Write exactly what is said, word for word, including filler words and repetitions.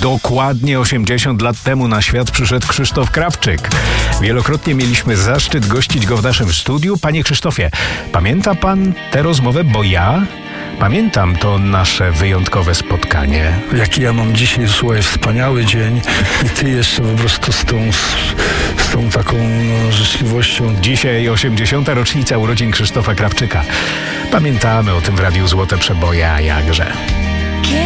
Dokładnie osiemdziesiąt lat temu na świat przyszedł Krzysztof Krawczyk. Wielokrotnie mieliśmy zaszczyt gościć go w naszym studiu. Panie Krzysztofie, pamięta pan tę rozmowę? Bo ja pamiętam to nasze wyjątkowe spotkanie. Jaki ja mam dzisiaj, słuchaj, wspaniały dzień i ty jeszcze po prostu z tą, z, z tą taką no, życzliwością. Dzisiaj osiemdziesiąta rocznica urodzin Krzysztofa Krawczyka. Pamiętamy o tym w Radiu Złote Przeboje, a jakże.